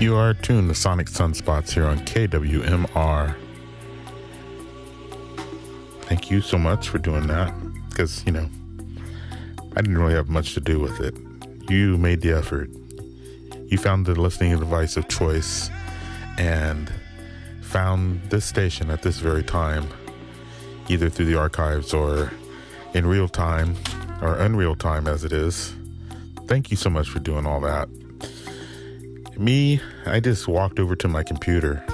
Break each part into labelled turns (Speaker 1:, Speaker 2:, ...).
Speaker 1: You are tuned to Sonic Sunspots here on KWMR. Thank you so much for doing that, because, I didn't really have much to do with it. You made the effort. You found the listening device of choice and found this station at this very time, either through the archives or in real time, or unreal time as it is. Thank you so much for doing all that. Me, I just walked over to my computer,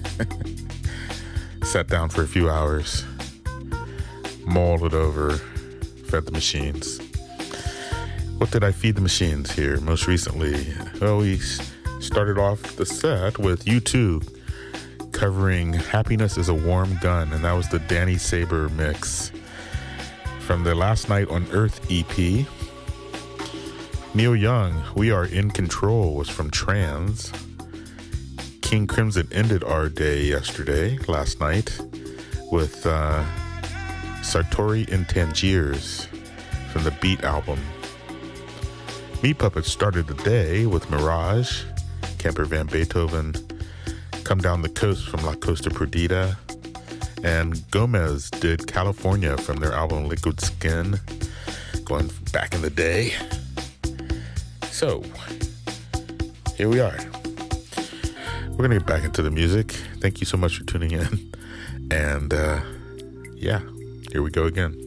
Speaker 1: sat down for a few hours, mulled it over, fed the machines. What did I feed the machines here most recently? Well, we started off the set with U2 covering Happiness is a Warm Gun, and that was the Danny Saber mix from the Last Night on Earth EP. Neil Young, We Are in Control, was from Trans. King Crimson ended our day last night, with Sartori in Tangiers from the Beat album. Meat Puppets started the day with Mirage, Camper Van Beethoven, Come Down the Coast from La Costa Perdida, and Gomez did California from their album Liquid Skin, going back in the day. So, here we are. We're going to get back into the music. Thank you so much for tuning in. And, here we go again.